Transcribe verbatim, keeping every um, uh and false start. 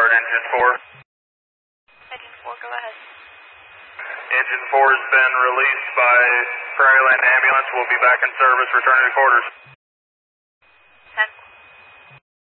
Engine four. Engine four, go ahead. Engine four has been released by Prairie Land Ambulance. We'll be back in service, returning to quarters. ten